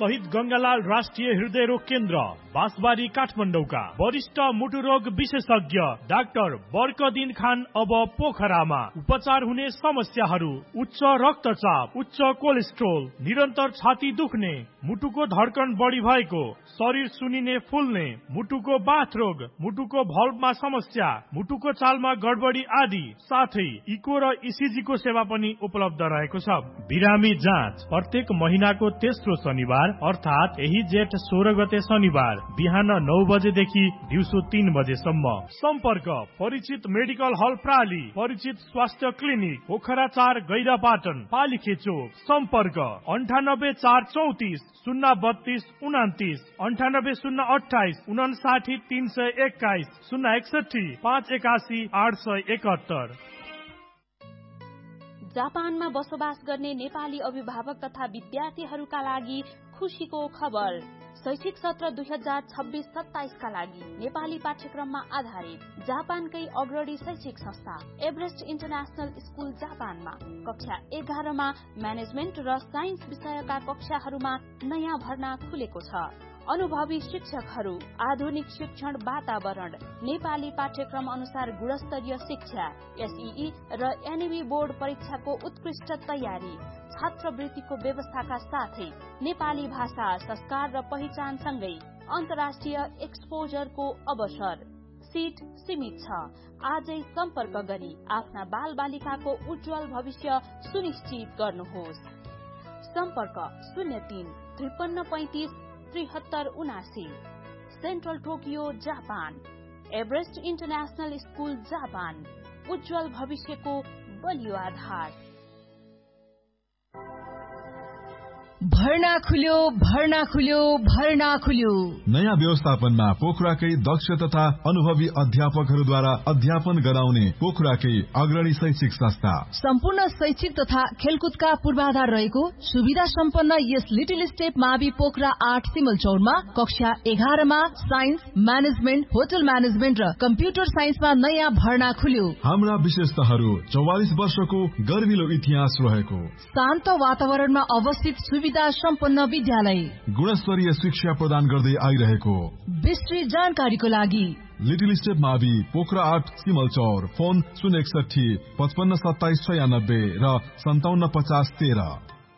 शहीद गंगालाल राष्ट्रिय हृदय रोग केन्द्र बाँसबारी काठमाडौँका वरिष्ठ मुटु रोग विशेषज्ञ डाक्टर बर्कदिन खान अब पोखरामा। उपचार हुने समस्याहरू उच्च रक्तचाप, उच्च कोलेस्ट्रोल, निरन्तर छाती दुख्ने, मुटुको धड्कन बढी भएको, शरीर सुनिने फुल्ने, मुटुको बाथ रोग, मुटुको भल्भमा समस्या, मुटुको चालमा गडबडी आदि साथै इको र इसिजी को सेवा पनि उपलब्ध रहेको छ। बिरामी जाँच प्रत्येक महिनाको तेस्रो शनिबार अर्थात यही जेठ 16 गते शनिबार बिहान 9 बजेदेखि दिउँसो 3 बजेसम्म। सम्पर्क परिचित मेडिकल हल प्राली, परिचित स्वास्थ्य क्लिनिक पोखरा 4 गैरापाटन पालिखे चोक। सम्पर्क 98 434 032 29, 98 028 59 321, 061 581 871। जापानमा बसोबास गर्ने नेपाली अभिभावक तथा विद्यार्थीहरूका लागि खुशीको खबर। शैक्षिक सत्र 2026-27 का लागि नेपाली पाठ्यक्रममा आधारित जापानकै अग्रणी शैक्षिक संस्था एभरेस्ट इन्टरनेशनल स्कूल जापानमा कक्षा 11 मा म्यानेजमेन्ट र साइन्स विषयका कक्षाहरूमा नयाँ भर्ना खुलेको छ। अनुभवी शिक्षकहरू, आधुनिक शिक्षण वातावरण, नेपाली पाठ्यक्रम अनुसार गुणस्तरीय शिक्षा, एसईई र एनईबी बोर्ड परीक्षाको उत्कृष्ट तयारी, छात्रवृत्तिको व्यवस्थाका साथै नेपाली भाषा, संस्कार र पहिचान सँगै अन्तर्राष्ट्रिय एक्सपोजरको अवसर। सीट सीमित छ। आजै सम्पर्क गरी आफ्ना बाल बालिकाको उज्जवल भविष्य सुनिश्चित गर्नुहोस्। सम्पर्क 03 53 35 73 79। Central Tokyo Japan. Everest international school Japan, उज्जवल भविष्यको बलियो आधार। भर्ना खुल्यो, भर्ना खुल्यो, भर्ना खुल्यो। नयाँ व्यवस्थापनमा पोखराकै दक्ष तथा अनुभवी अध्यापकहरूद्वारा अध्यापन गराउने पोखराकै अग्रणी शैक्षिक संस्था। सम्पूर्ण शैक्षिक तथा खेलकुदका पूर्वाधार रहेको सुविधा सम्पन्न यस लिटिल स्टेप मावि पोखरा 8 सिमलचौरमा कक्षा 11 मा साइन्स, म्यानेजमेन्ट, होटल म्यानेजमेन्ट र कम्प्युटर साइन्समा नयाँ भर्ना खुल्यो। हाम्रा विशेषताहरू 44 वर्षको गर्विलो इतिहास रहेको शान्त वातावरणमा अवस्थित सुविधा सम्पन्न विद्यालय, गुणस्तरीय शिक्षा प्रदान गर्दै आइरहेको। विस्तृत जानकारीको लागि लिटिल स्टेप मावि पोखरा 8 सिमलचौर, फोन 061 55 27 96 र 57 50 13।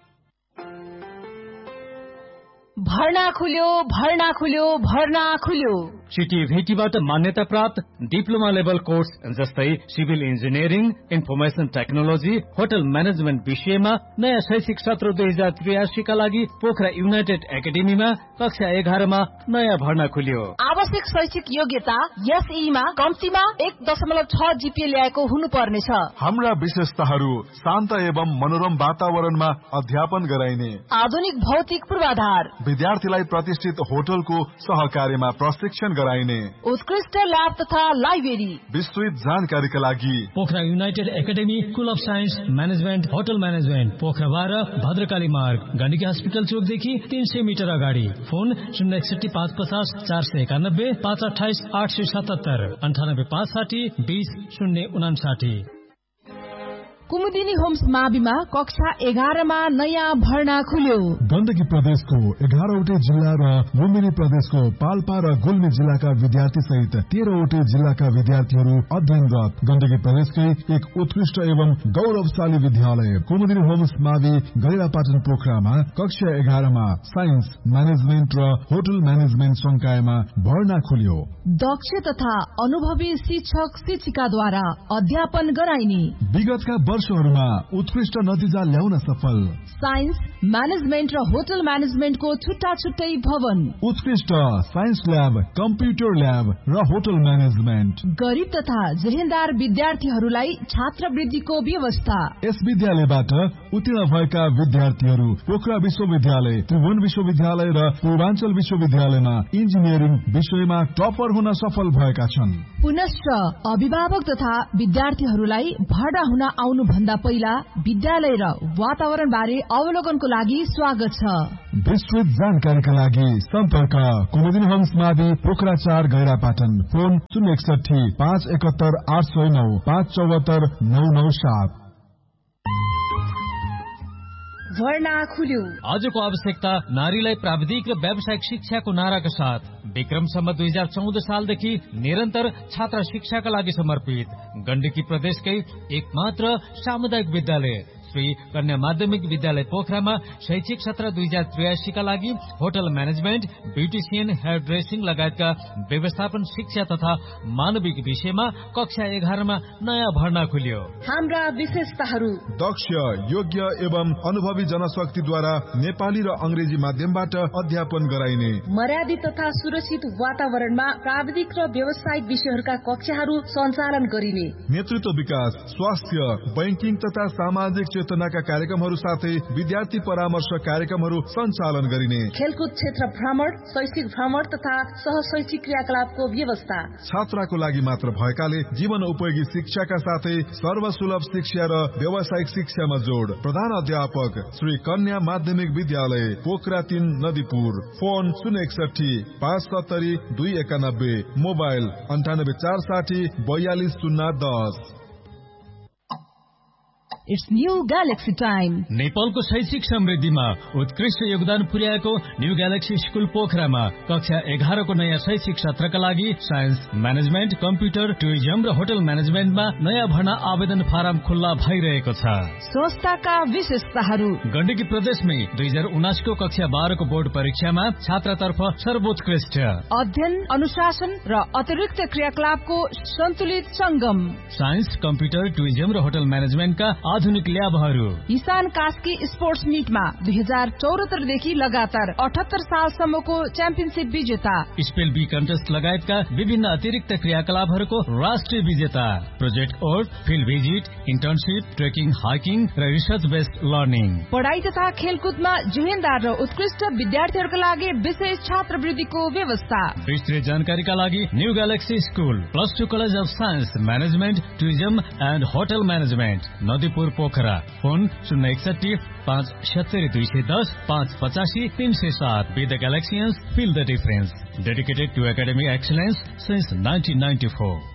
भर्ना खुल्यो, भर्ना खुल्यो, भर्ना खुल्यो। सिटिभिटीबाट मान्यता प्राप्त डिप्लोमा लेभल कोर्स जस्तै civil engineering, information technology, hotel management विषयमा नयाँ शैक्षिक सत्र 2083 का लागि पोखरा युनाइटेड एकाडेमीमा कक्षा 11 मा नयाँ भर्ना खुल्यो। आवश्यक शैक्षिक योग्यता एसईमा कम्तीमा 1.6 जीपीए ल्याएको हुनुपर्नेछ। हाम्रा विशेषताहरू शान्त एवं मनोरम वातावरणमा अध्यापन गराइने, आधुनिक भौतिक पूर्वाधार, विद्यार्थीलाई प्रतिष्ठित होटलको सहकार्यमा प्रशिक्षण गराइने, उत्कृष्ट ल्याब तथा लाइब्रेरी। विस्तृत जानकारीका लागि Pokhara United academy, school of science, management, hotel management, Pokhara 12 Bhadrakali मार्ग, गण्डकी हस्पिटल चोकदेखि 300 मिटर अगाडि। फोन 061 550 491 528 877 98 560 20 059। कुमुदिनी होम्स माविमा कक्षा 11 मा नयाँ भर्ना खुल्यो। गण्डकी प्रदेशको 11वटै जिल्ला र लुम्बिनी प्रदेशको पाल्पा र गुल्मी जिल्लाका विद्यार्थी सहित 13वटै जिल्लाका विद्यार्थीहरू अध्ययनरत गण्डकी प्रदेशकै एक उत्कृष्ट एवं गौरवशाली विद्यालय कुमुदिनी होम्स मावि गैरापाटन पोखरामा कक्षा 11 मा साइन्स, म्यानेजमेन्ट र होटल म्यानेजमेन्ट संकायमा भर्ना खुल्यो। दक्ष तथा अनुभवी शिक्षक शिक्षिकाद्वारा अध्यापन गराइने, विगतका वर्षहरूमा उत्कृष्ट नतिजा ल्याउन सफल साइन्स, म्यानेजमेन्ट र होटल म्यानेजमेन्टको छुट्टा छुट्टै भवन, उत्कृष्ट साइन्स ल्याब, कम्प्युटर ल्याब र होटल म्यानेजमेन्ट, गरिब तथा जेहेन्दार विद्यार्थीहरूलाई छात्रवृत्तिको व्यवस्था। यस विद्यालयबाट उत्तीर्ण भएका विद्यार्थीहरू पोखरा विश्वविद्यालय, त्रिभुवन विश्वविद्यालय र पूर्वाञ्चल विश्वविद्यालयमा इन्जिनियरिङ विषयमा टपर हुन सफल भएका छन्। पुनश्च अभिभावक तथा विद्यार्थीहरूलाई भर्ना हुन आउनु भन्दा पहिला विद्यालय र वातावरण बारे अवलोकनको लागि स्वागत छ। विस्तृत जानकारीका लागि सम्पर्क कुमुदिनी होम्स मावि पोखरा 4 गैरापाटन, फोन 061 571 809 574 997। भर्ना खुल्यो। आजको आवश्यकता नारीलाई प्राविधिक र व्यावसायिक शिक्षाको नाराका साथ विक्रमसम्म 2014 सालदेखि निरन्तर छात्र शिक्षाका लागि समर्पित गण्डकी प्रदेशकै एकमात्र सामुदायिक विद्यालय श्री कन्या माध्यमिक विद्यालय पोखरामा शैक्षिक सत्र 2083 का लागि hotel management, beautician, hair dressing लगायतका व्यवस्थापन शिक्षा तथा मानविक विषयमा कक्षा 11 मा नयाँ भर्ना खुल्यो। हाम्रा विशेषताहरू: दक्ष, योग्य एवं अनुभवी जनशक्तिद्वारा नेपाली र अंग्रेजी माध्यमबाट अध्यापन गराइने, मर्यादित तथा सुरक्षित वातावरणमा प्राविधिक र व्यावसायिक विषयहरूका कक्षाहरू सञ्चालन गरिने, नेतृत्व विकास, स्वास्थ्य, बैंकिङ तथा सामाजिक चेतनाका कार्यक्रमहरू साथै विद्यार्थी परामर्श कार्यक्रमहरू सञ्चालन गरिने, खेलकुद क्षेत्र भ्रमण, शैक्षिक भ्रमण तथा सहशैक्षिक क्रियाकलापको व्यवस्था। छात्राको लागि मात्र भएकाले जीवन उपयोगी शिक्षाका साथै सर्वसुलभ शिक्षा र व्यावसायिक शिक्षामा जोड। प्रधान अध्यापक श्री कन्या माध्यमिक विद्यालय Pokhara 3 Nadipur. Phone 061-570-291, mobile 98-460-42-010। It's new Galaxy time. नेपालको शैक्षिक समृद्धिमा उत्कृष्ट योगदान पुर्याएको न्यू ग्यालेक्सी स्कुल पोखरामा कक्षा 11 को नयाँ शैक्षिक सत्रका लागि साइन्स, म्यानेजमेन्ट, कम्प्युटर, टुरिज्म र होटल म्यानेजमेन्टमा नयाँ भर्ना आवेदन फारम खुल्ला भइरहेको छ। संस्थाका विशेषताहरू: गण्डकी प्रदेशमै 2019 को कक्षा 12 को बोर्ड परीक्षामा छात्रतर्फ सर्वोत्कृष्ट अध्ययन, अनुशासन र अतिरिक्त क्रियाकलापको सन्तुलित संगम, साइन्स, कम्प्युटर, टुरिज्म र होटल म्यानेजमेन्टका आधुनिक ल्याबहरू। इसान कास्की स्पोर्ट्स मिटमा 2074 देखि लगातार 78 सालसम्मको च्याम्पियनशिप विजेता, स्पेल बी कन्टेस्ट लगायतका विभिन्न अतिरिक्त क्रियाकलापहरूको राष्ट्रिय विजेता, project ओर्ड, field visit, internship, trekking, hiking र रिसर्च बेस्ड लर्निङ। पढाइ तथा खेलकुदमा जुहेनदार र उत्कृष्ट विद्यार्थीहरूका लागि विशेष छात्रवृत्तिको व्यवस्था। विस्तृत जानकारीका लागि new galaxy school, +2 college of science, management, tourism and hotel management, Nadipur Pokhara. Phone 061-570-210-585-307। Be the Galaxians, feel the difference. Dedicated to academic excellence since 1994.